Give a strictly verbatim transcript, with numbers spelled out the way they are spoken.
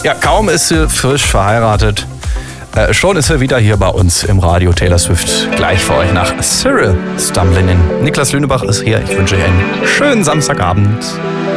Ja, kaum ist sie frisch verheiratet, äh, schon ist sie wieder hier bei uns im Radio. Taylor Swift gleich für euch nach Cyril Stumbling In. Niklas Lünebach ist hier. Ich wünsche euch einen schönen Samstagabend.